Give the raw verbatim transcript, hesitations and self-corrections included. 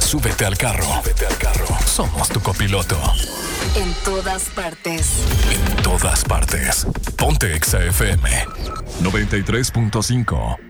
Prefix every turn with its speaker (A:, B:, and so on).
A: Súbete al carro. Súbete al carro. Somos tu copiloto.
B: En todas partes.
A: En todas partes. Ponte Exa F M. noventa y tres punto cinco.